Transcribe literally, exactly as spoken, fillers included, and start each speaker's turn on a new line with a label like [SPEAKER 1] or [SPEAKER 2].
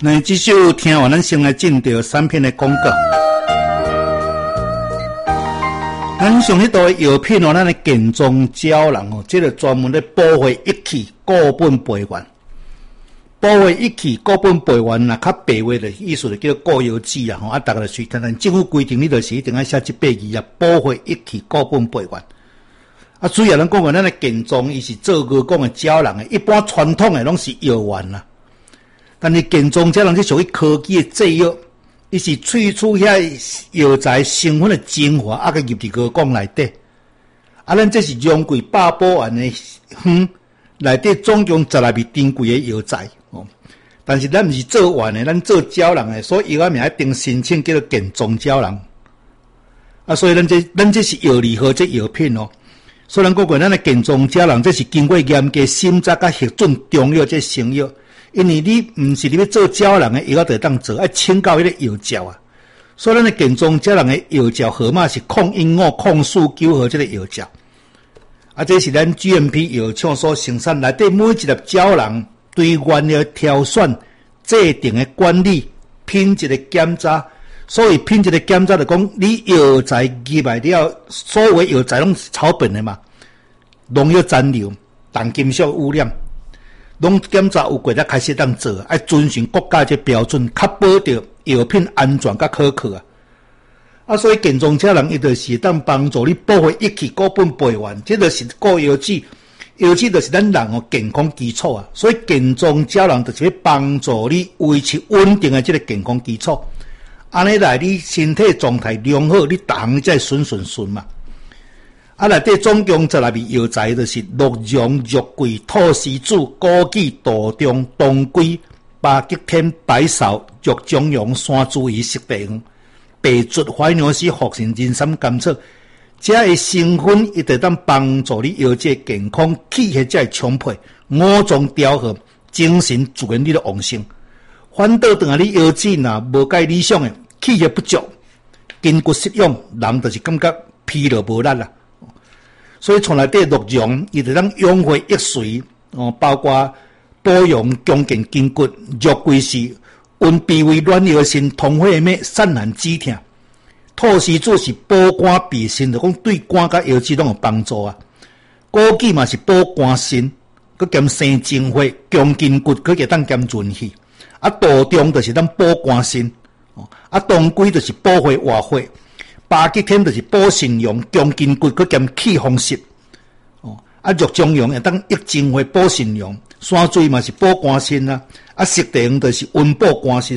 [SPEAKER 1] 那这首听完，咱先来进到三篇的广告。咱上迄道的药品哦，咱的健壮胶囊哦，这个专门咧保护益气、固本培元。保护益气、固本培元，那较白话的意思就叫做固药剂啦吼。啊，大家就随听听，政府规定你就是一定要写这八字啊，保护益气、固本培元。啊，主要咱讲的咱的健壮，伊是做过讲的胶囊的，一般传统的拢是药丸啦。但是健壮胶囊是属于科技的制药，伊是萃取遐药材成分的精华，啊，个入伫个讲内底。啊，咱这是用过百宝丸的哼，内底总共十来味珍贵的药材哦。但是咱毋是做丸的，咱做胶囊的，所以药仔名一定申请叫做健壮胶囊。啊，所以咱这咱这是药理和这药品哦。所以咱讲过，咱的健壮胶囊这是经过严格审查甲核准中药这成药。因为你毋是你要做胶囊的药，就当做爱请教迄个药教啊。所以咱的健壮胶囊的药教号码是零一五零四九号这个药教。啊，这是咱 G M P 药厂所生产，内底每一粒胶囊对原料挑选、制定的管理、品质的检查。所以品质的检查就讲，你药材入来了，所有的药材拢是草本的嘛，农药残留、重金属污染。拢检查有过才开始当做，要遵循国家这标准，确保着药品安全甲可靠啊！啊，所以健壮胶囊伊就是当帮助你保护益气、固本培元，这就是固药剂。药剂就是咱人哦健康基础啊，所以健壮胶囊就是要帮助你维持稳定的这个健康基础。安尼来，你身体状态良好，你逐项才顺顺顺嘛。啊，内底总共十来味药材，就是鹿茸、肉桂、菟丝子、枸杞、杜仲、当归、巴吉天、白芍、肉苁蓉、山茱萸、石地黄、白术、怀牛丝、茯神、人参、甘草，这些成分一直当帮助你腰椎健康，气血才会充沛，五脏调和，精神自然你的旺盛。反倒等下你腰椎若无介理想的，气血不足，筋骨失养，人就是感觉疲劳无力啦。所以从内底鹿茸，伊就当养血益髓哦，包括保养强健筋骨。肉桂是温脾胃、暖腰心、通血脉、散寒止痛。菟丝子是保肝脾肾，就讲对肝甲腰椎拢有帮助啊。枸杞嘛是保肝肾，佮兼生精血、强筋骨，佮会当兼润气。啊，杜仲就是当保肝肾，哦，啊，当归就是保血活血。巴吉天就是保肾阳、强筋骨，佮兼气风湿。哦，啊，肉苁蓉会当益精血、保肾阳。山水嘛是保肝肾啊，啊，石地黄就是温补肝肾。